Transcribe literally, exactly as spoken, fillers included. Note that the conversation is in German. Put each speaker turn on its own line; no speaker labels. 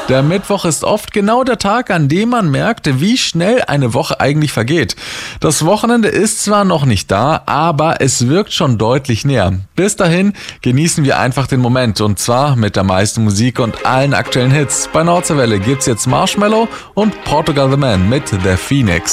Der Mittwoch ist oft genau der Tag, an dem man merkt, wie schnell eine Woche eigentlich vergeht. Das Wochenende ist zwar noch nicht da, aber es wirkt schon deutlich näher. Bis dahin genießen wir einfach den Moment und zwar mit der meisten Musik und allen aktuellen Hits. Bei Nordseewelle gibt's jetzt Marshmello und Portugal the Man mit The Phoenix.